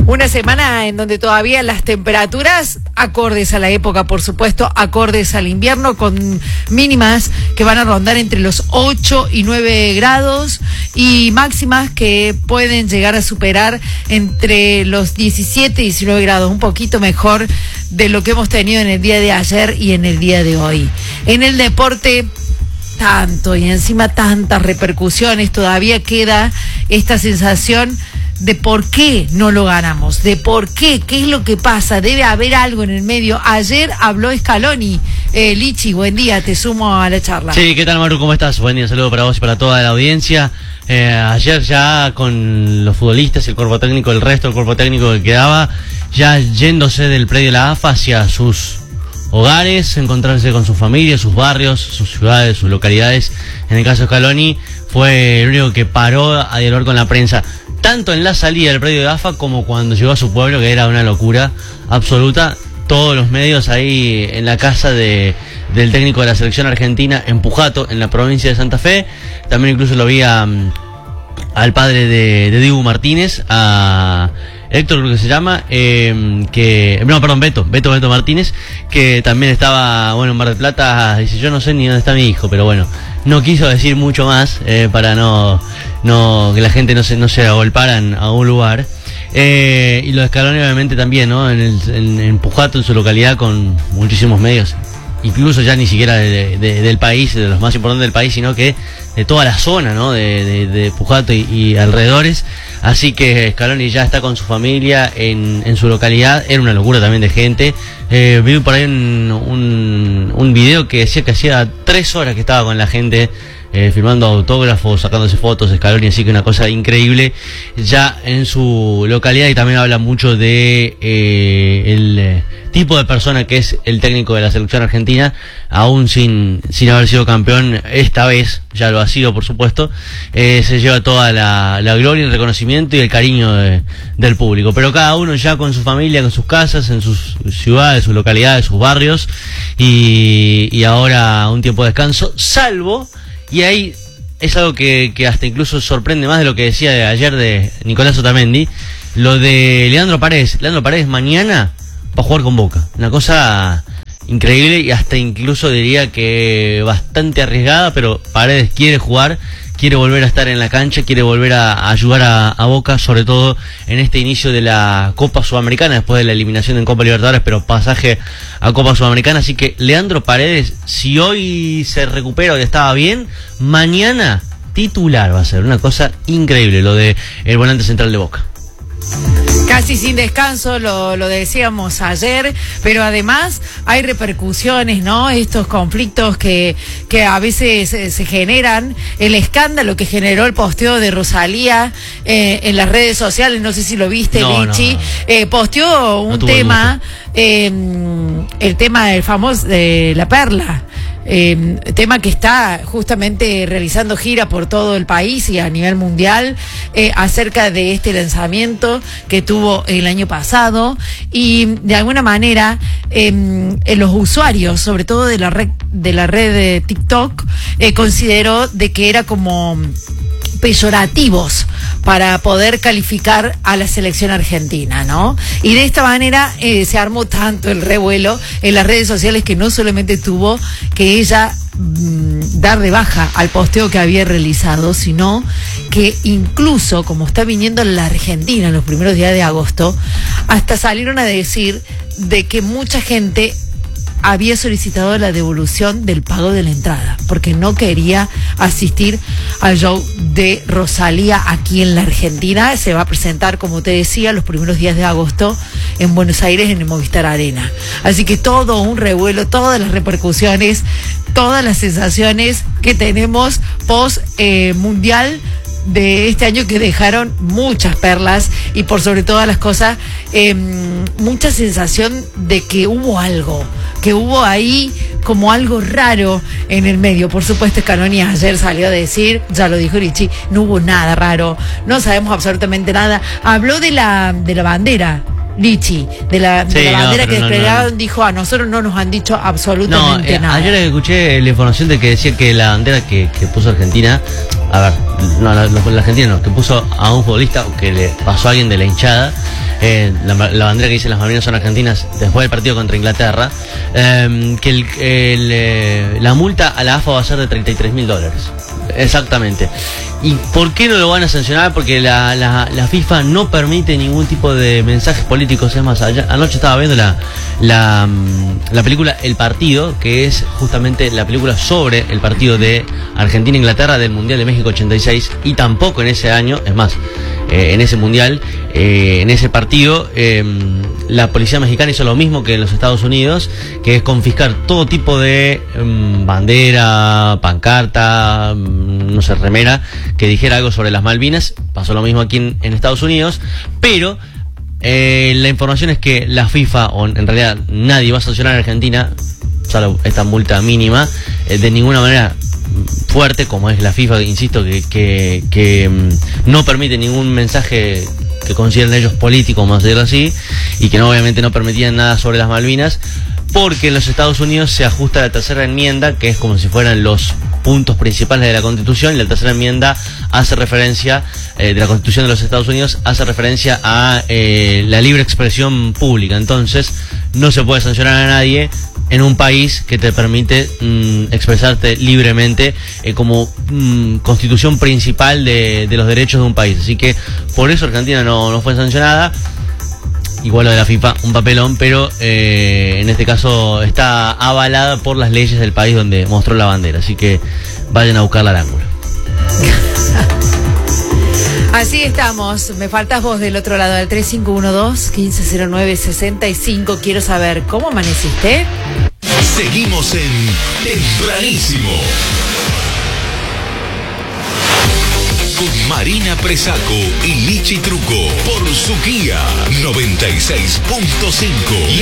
Una semana en donde todavía las temperaturas acordes a la época, por supuesto, acordes al invierno, con mínimas que van a rondar entre los 8 y 9 grados y máximas que pueden llegar a superar entre los 17 y 19 grados, un poquito mejor de lo que hemos tenido en el día de ayer y en el día de hoy. En el deporte, tanto y encima tantas repercusiones, todavía queda esta sensación de por qué no lo ganamos, de por qué es lo que pasa, debe haber algo en el medio. Ayer habló Scaloni. Lichi, buen día, te sumo a la charla. Sí, ¿qué tal, Maru? ¿Cómo estás? Buen día, saludo para vos y para toda la audiencia. Ayer ya con los futbolistas, el cuerpo técnico, el resto del cuerpo técnico que quedaba, ya yéndose del predio de la AFA hacia sus hogares, encontrarse con sus familias, sus barrios, sus ciudades, sus localidades. En el caso de Scaloni, fue el único que paró a dialogar con la prensa, tanto en la salida del predio de AFA como cuando llegó a su pueblo, que era una locura absoluta. Todos los medios ahí en la casa del técnico de la selección argentina en Pujato, en la provincia de Santa Fe. También incluso lo vi al padre de Dibu Martínez, a Héctor, creo que se llama, Beto Martínez, que también estaba, en Mar del Plata. Dice, yo no sé ni dónde está mi hijo, pero bueno, no quiso decir mucho más, para no que la gente no se agolparan a un lugar. Y lo de Scaloni obviamente también, ¿no? En Pujato, en su localidad, con muchísimos medios, incluso ya ni siquiera del país, de los más importantes del país, sino que de toda la zona, ¿no? De Pujato y alrededores. Así que Scaloni ya está con su familia en su localidad. Era una locura también de gente. Vi por ahí un video que decía que hacía 3 horas que estaba con la gente, firmando autógrafos, sacándose fotos. Scaloni, así que una cosa increíble ya en su localidad. Y también habla mucho de el tipo de persona que es el técnico de la selección argentina, aún sin haber sido campeón. Esta vez ya lo ha sido, por supuesto. Se lleva toda la gloria, el reconocimiento y el cariño del público, pero cada uno ya con su familia, con sus casas, en sus ciudades, sus localidades, sus barrios, y ahora un tiempo de descanso, salvo. Y ahí es algo que hasta incluso sorprende más de lo que decía de ayer de Nicolás Otamendi, lo de Leandro Paredes. Leandro Paredes mañana va a jugar con Boca. Una cosa increíble y hasta incluso diría que bastante arriesgada, pero Paredes quiere jugar, quiere volver a estar en la cancha, quiere volver a ayudar a Boca, sobre todo en este inicio de la Copa Sudamericana, después de la eliminación en Copa Libertadores, pero pasaje a Copa Sudamericana. Así que Leandro Paredes, si hoy se recupera, hoy estaba bien, mañana titular va a ser. Una cosa increíble lo de el volante central de Boca. Casi sin descanso, lo decíamos ayer, pero además hay repercusiones, ¿no? Estos conflictos que a veces se generan, el escándalo que generó el posteo de Rosalía en las redes sociales, no sé si lo viste, Lichi. Posteó un tema, el tema del famoso de La Perla. Tema que está justamente realizando gira por todo el país y a nivel mundial, acerca de este lanzamiento que tuvo el año pasado, y de alguna manera los usuarios, sobre todo de la red de TikTok, consideró de que era como peyorativos para poder calificar a la selección argentina, ¿no? Y de esta manera se armó tanto el revuelo en las redes sociales que no solamente tuvo que ella dar de baja al posteo que había realizado, sino que incluso, como está viniendo la Argentina en los primeros días de agosto, hasta salieron a decir de que mucha gente había solicitado la devolución del pago de la entrada porque no quería asistir al show de Rosalía aquí en la Argentina. Se va a presentar, como te decía, los primeros días de agosto en Buenos Aires, en el Movistar Arena. Así que todo un revuelo, todas las repercusiones, todas las sensaciones que tenemos post mundial de este año, que dejaron muchas perlas y, por sobre todas las cosas, mucha sensación de que hubo algo, que hubo ahí como algo raro en el medio. Por supuesto, Scaloni ayer salió a decir, ya lo dijo Lichi, no hubo nada raro, no sabemos absolutamente nada. Habló de la bandera, Lichi, de la bandera que desplegaron. Dijo, a nosotros no nos han dicho absolutamente nada. Ayer escuché la información de que decía que la bandera que puso Argentina, la Argentina no, que puso a un futbolista, o que le pasó a alguien de la hinchada, la bandera que dice las Malvinas son argentinas después del partido contra Inglaterra, que la multa a la AFA va a ser de $33.000. Exactamente. ¿Y por qué no lo van a sancionar? Porque la FIFA no permite ningún tipo de mensajes políticos. Es más, anoche estaba viendo la película El Partido, que es justamente la película sobre el partido de Argentina-Inglaterra del Mundial de México 86, y tampoco en ese año, es más, en ese Mundial, en ese partido, la policía mexicana hizo lo mismo que en los Estados Unidos, que es confiscar todo tipo de bandera, pancarta, no sé, remera, que dijera algo sobre las Malvinas. Pasó lo mismo aquí en Estados Unidos, pero la información es que la FIFA, o en realidad nadie va a sancionar a Argentina, salvo esta multa mínima, de ninguna manera fuerte, como es la FIFA, insisto, que no permite ningún mensaje que consideren ellos político, vamos a decirlo así, y que no, obviamente no permitían nada sobre las Malvinas, porque en los Estados Unidos se ajusta la tercera enmienda, que es como si fueran los puntos principales de la Constitución, y la tercera enmienda hace referencia, de la Constitución de los Estados Unidos, hace referencia a la libre expresión pública. Entonces, no se puede sancionar a nadie en un país que te permite expresarte libremente como constitución principal de los derechos de un país. Así que por eso Argentina no fue sancionada. Igual lo de la FIFA, un papelón, pero en este caso está avalada por las leyes del país donde mostró la bandera. Así que vayan a buscarla al ángulo. Así estamos. Me faltas vos del otro lado, del 3512-1509-65. Quiero saber, ¿cómo amaneciste? Seguimos en Tempranísimo con Marina Presaco y Lichi Truco por Suquía 96.5.